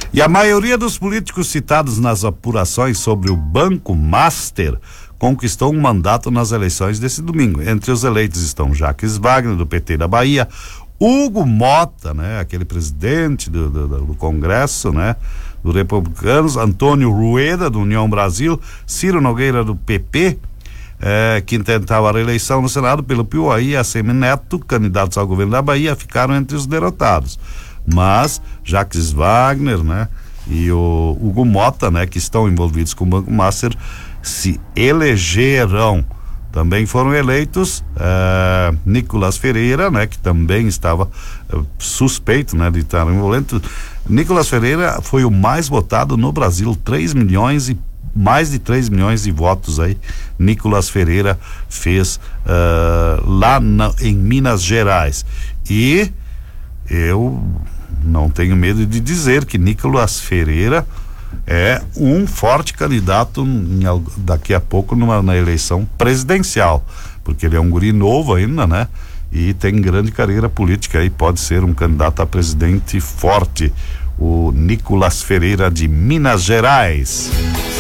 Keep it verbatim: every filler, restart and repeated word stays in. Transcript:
E a maioria dos políticos citados nas apurações sobre o Banco Master conquistou um mandato nas eleições desse domingo. Entre os eleitos estão Jacques Wagner, do P T da Bahia, Hugo Mota, né, aquele presidente do, do, do Congresso, né, do Republicanos, Antônio Rueda, do União Brasil, Ciro Nogueira, do P P, eh, que tentava a reeleição no Senado pelo Piauí, e a Semineto, candidatos ao governo da Bahia, ficaram entre os derrotados. Mas Jacques Wagner, né, e o Hugo Mota, né, que estão envolvidos com o Banco Master, se elegerão. Também foram eleitos uh, Nicolas Ferreira, né, que também estava uh, suspeito, né, de estar envolvido. Nicolas Ferreira foi o mais votado no Brasil, três milhões e mais de três milhões de votos aí. Nicolas Ferreira fez uh, lá na, em Minas Gerais. E eu não tenho medo de dizer que Nicolas Ferreira é um forte candidato em, daqui a pouco numa, na eleição presidencial, porque ele é um guri novo ainda, né? E tem grande carreira política e pode ser um candidato a presidente forte, o Nicolas Ferreira de Minas Gerais.